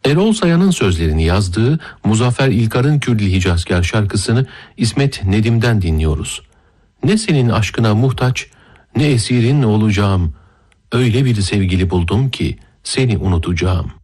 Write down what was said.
Erol Sayan'ın sözlerini yazdığı Muzaffer İlkar'ın Kürdili Hicazkar şarkısını İsmet Nedim'den dinliyoruz. Ne senin aşkına muhtaç, ne esirin olacağım. Öyle bir sevgili buldum ki seni unutacağım.